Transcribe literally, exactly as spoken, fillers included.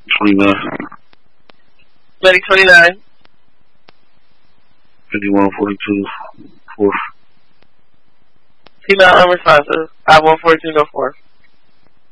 twenty-nine. Ready, twenty-nine. fifty-one forty-two, fourth. Female unresponsive. five one four two, no four.